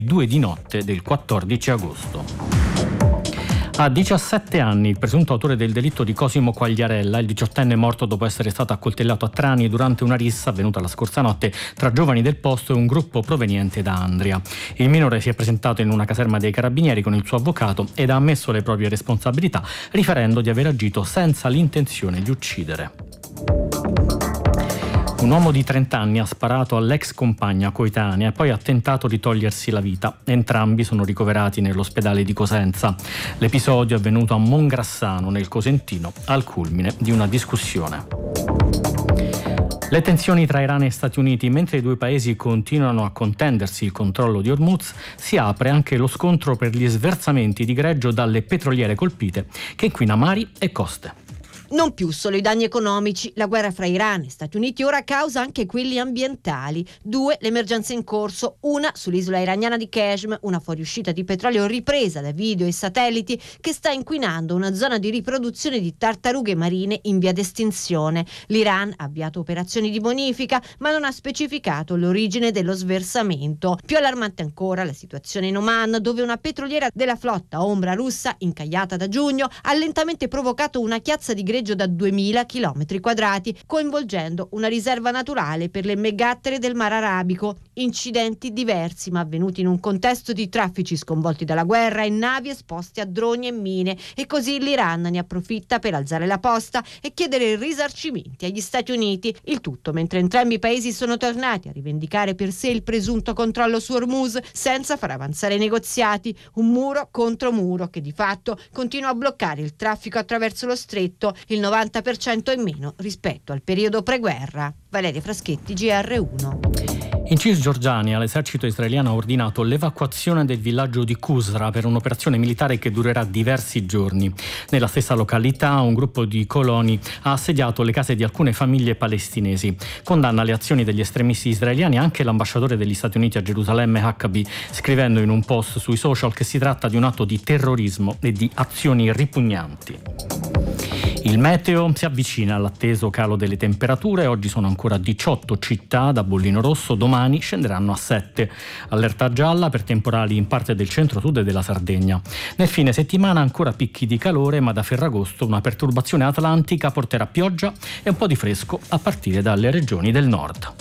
2 di notte del 14 agosto. A 17 anni il presunto autore del delitto di Cosimo Quagliarella, il 18enne morto dopo essere stato accoltellato a Trani durante una rissa avvenuta la scorsa notte tra giovani del posto e un gruppo proveniente da Andria. Il minore si è presentato in una caserma dei carabinieri con il suo avvocato ed ha ammesso le proprie responsabilità, riferendo di aver agito senza l'intenzione di uccidere. Un uomo di 30 anni ha sparato all'ex compagna coetanea e poi ha tentato di togliersi la vita. Entrambi sono ricoverati nell'ospedale di Cosenza. L'episodio è avvenuto a Mongrassano, nel Cosentino, al culmine di una discussione. Le tensioni tra Iran e Stati Uniti. Mentre i due paesi continuano a contendersi il controllo di Hormuz, si apre anche lo scontro per gli sversamenti di greggio dalle petroliere colpite, che inquina mari e coste. Non più solo i danni economici, la guerra fra Iran e Stati Uniti ora causa anche quelli ambientali. 2 le emergenze in corso, una sull'isola iraniana di Kashmir, una fuoriuscita di petrolio ripresa da video e satelliti che sta inquinando una zona di riproduzione di tartarughe marine in via d'estinzione. L'Iran ha avviato operazioni di bonifica, ma non ha specificato l'origine dello sversamento. Più allarmante ancora la situazione in Oman, dove una petroliera della flotta ombra russa, incagliata da giugno, ha lentamente provocato una chiazza di greggio da 2000 km quadrati, coinvolgendo una riserva naturale per le megattere del Mar Arabico. Incidenti diversi, ma avvenuti in un contesto di traffici sconvolti dalla guerra e navi esposte a droni e mine, e così l'Iran ne approfitta per alzare la posta e chiedere risarcimenti agli Stati Uniti. Il tutto mentre entrambi i paesi sono tornati a rivendicare per sé il presunto controllo su Hormuz senza far avanzare i negoziati. Un muro contro muro che di fatto continua a bloccare il traffico attraverso lo stretto, il 90% in meno rispetto al periodo preguerra. Valeria Fraschetti, GR1. In Cisgiordania l'esercito israeliano ha ordinato l'evacuazione del villaggio di Qusra per un'operazione militare che durerà diversi giorni. Nella stessa località un gruppo di coloni ha assediato le case di alcune famiglie palestinesi. Condanna le azioni degli estremisti israeliani anche l'ambasciatore degli Stati Uniti a Gerusalemme Huckabee, scrivendo in un post sui social che si tratta di un atto di terrorismo e di azioni ripugnanti. Il meteo si avvicina all'atteso calo delle temperature. Oggi sono ancora 18 città da bollino rosso, domani scenderanno a 7. Allerta gialla per temporali in parte del centro-sud e della Sardegna. Nel fine settimana ancora picchi di calore, ma da Ferragosto una perturbazione atlantica porterà pioggia e un po' di fresco a partire dalle regioni del nord.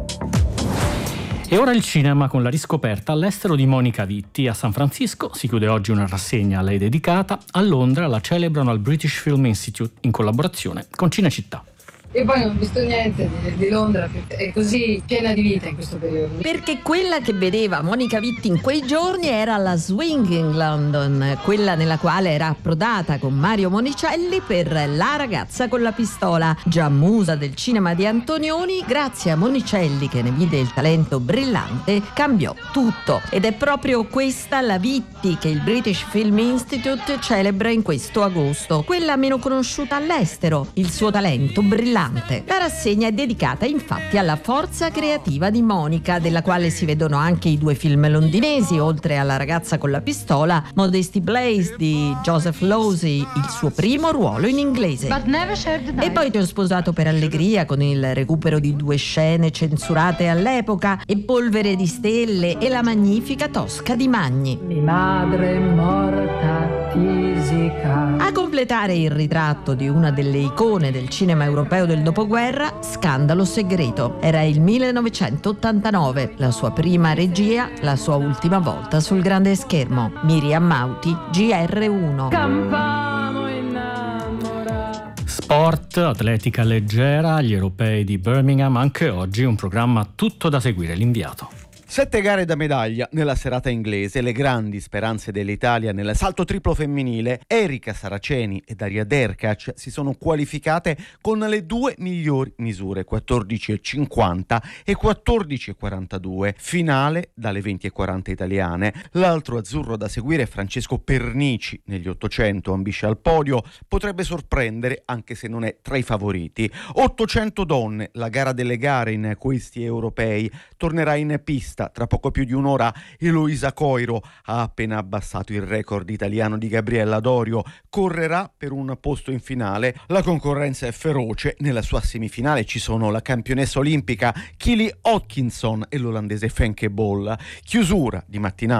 E ora il cinema con la riscoperta all'estero di Monica Vitti. A San Francisco si chiude oggi una rassegna a lei dedicata, a Londra la celebrano al British Film Institute in collaborazione con Cinecittà. E poi non ho visto niente di Londra, è così piena di vita in questo periodo. Perché quella che vedeva Monica Vitti in quei giorni era la Swinging London, quella nella quale era approdata con Mario Monicelli per La ragazza con la pistola. Già musa del cinema di Antonioni, grazie a Monicelli che ne vide il talento brillante, cambiò tutto. Ed è proprio questa la Vitti che il British Film Institute celebra in questo agosto, quella meno conosciuta all'estero, il suo talento brillante. La rassegna è dedicata infatti alla forza creativa di Monica, della quale si vedono anche i 2 film londinesi, oltre alla ragazza con la pistola, Modesty Blaze di Joseph Losey, il suo primo ruolo in inglese. E poi Ti ho sposato per allegria, con il recupero di 2 scene censurate all'epoca, e Polvere di stelle e La magnifica Tosca di Magni. Mi madre è morta fisica. A completare il ritratto di una delle icone del cinema europeo del dopoguerra, Scandalo segreto. Era il 1989, la sua prima regia, la sua ultima volta sul grande schermo. Miriam Mauti, GR1. Campano innamorato. Sport, atletica leggera, gli europei di Birmingham, anche oggi un programma tutto da seguire. L'inviato. 7 gare da medaglia nella serata inglese, le grandi speranze dell'Italia nel salto triplo femminile. Erika Saraceni e Daria Derkac si sono qualificate con le 2 migliori misure, 14,50 e 14,42. Finale dalle 20,40 italiane. L'altro azzurro da seguire è Francesco Pernici, negli 800 ambisce al podio, potrebbe sorprendere anche se non è tra i favoriti. 800 donne, la gara delle gare in questi europei, tornerà in pista tra poco più di un'ora. Eloisa Coiro ha appena abbassato il record italiano di Gabriella Dorio, correrà per un posto in finale. La concorrenza è feroce, nella sua semifinale ci sono la campionessa olimpica Kili Hodkinson e l'olandese Femke Bol. Chiusura di mattinata